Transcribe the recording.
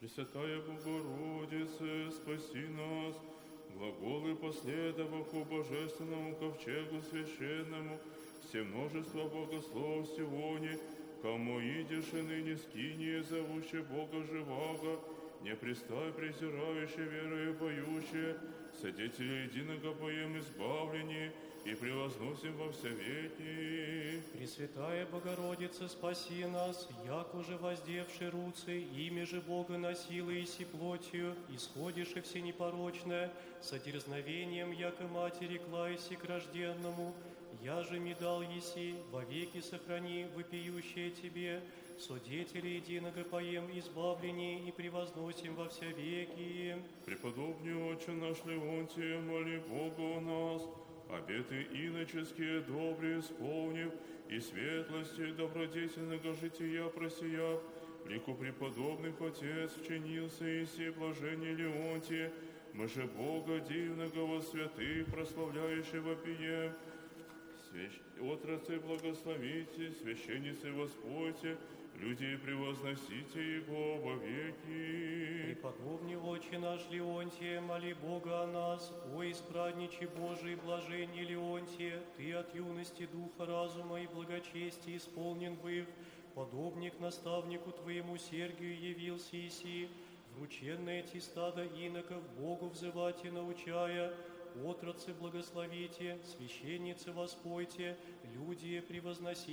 Пресвятая Богородице, спаси нас, глаголы последовавши божественному ковчегу священному, все множество богослов сегодня, кому идешь и ныне скиние, зовуще Бога живаго, не пристай презирающие верою поющие, свидетели единого поем избавление, и превозносим во все веки. Пресвятая Богородица, спаси нас, як уже воздевши руцы, имя же Бога носила иси плотью, исходишь и все непорочное, с дерзновением, яко матери клаеси к рожденному, я же ми дал еси, вовеки сохрани вопиющее тебе, свидетели единого поем избавление и превозносим во все веки. Преподобный Отче наш Леонтий, моли Бога о нас, обеты иноческие добрые исполнив, и светлости добродетельного жития просияв, лику преподобных Отец вчинился и сей блажение Леонтия, мы же Бога дивного во святых прославляющего пием. Отрацы благословите, священницы воспойте, люди превозносите Его во веки. Преподобный Отче наш Леонтия, моли Бога о нас, о испрадниче Божий, блажение Леонтия, ты от юности духа, разума и благочестия исполнен быв, подобник наставнику твоему Сергию явился иси, врученное ти стадо иноков Богу взывать и научая, отрацы благословите, священницы воспойте, люди превозносите.